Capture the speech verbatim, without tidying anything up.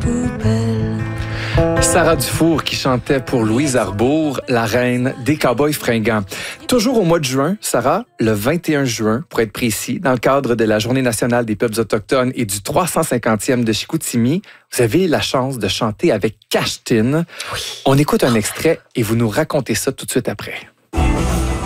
poubelle. Sarah Dufour qui chantait pour Louise Arbour, la reine des cowboys fringants. Toujours au mois de juin, Sarah, le vingt et un juin, pour être précis, dans le cadre de la Journée nationale des peuples autochtones et du trois cent cinquantième de Chicoutimi, vous avez la chance de chanter avec Cash Tin. Oui. On écoute un extrait et vous nous racontez ça tout de suite après.